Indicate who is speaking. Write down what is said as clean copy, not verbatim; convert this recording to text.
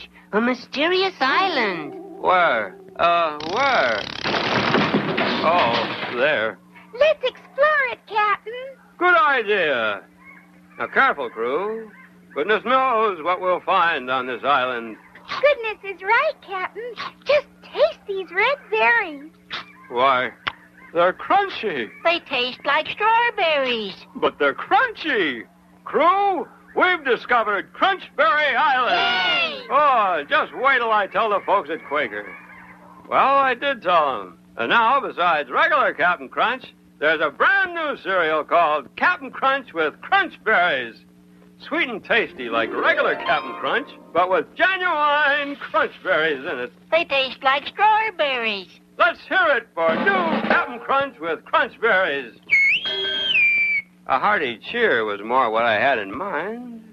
Speaker 1: Crunch, a mysterious island.
Speaker 2: Where? Where? Oh, there.
Speaker 3: Let's explore it, Captain.
Speaker 2: Good idea. Now, careful, crew. Goodness knows what we'll find on this island.
Speaker 3: Goodness is right, Captain. Just taste these red berries.
Speaker 2: Why, they're crunchy.
Speaker 1: They taste like strawberries.
Speaker 2: But they're crunchy. Crew, we've discovered Crunchberry Island.
Speaker 1: Yay!
Speaker 2: Oh, just wait till I tell the folks at Quaker. Well, I did tell them. And now, besides regular Captain Crunch, there's a brand new cereal called Captain Crunch with Crunch Berries. Sweet and tasty like regular Captain Crunch, but with genuine crunch berries in it.
Speaker 1: They taste like strawberries.
Speaker 2: Let's hear it for new Captain Crunch with Crunch Berries. A hearty cheer was more what I had in mind.